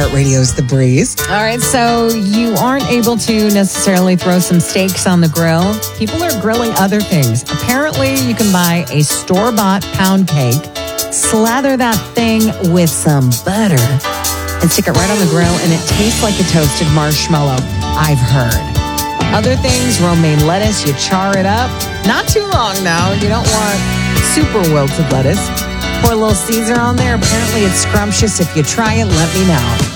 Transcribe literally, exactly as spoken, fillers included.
iHeartRadio's The Breeze. All right, so you aren't able to necessarily throw some steaks on the grill. People are grilling other things. Apparently, you can buy a store-bought pound cake, slather that thing with some butter, and stick it right on the grill, and it tastes like a toasted marshmallow, I've heard. Other things, romaine lettuce, you char it up. Not too long now. You don't want super wilted lettuce. Pour a little Caesar on there. Apparently, it's scrumptious. If you try it, let me know.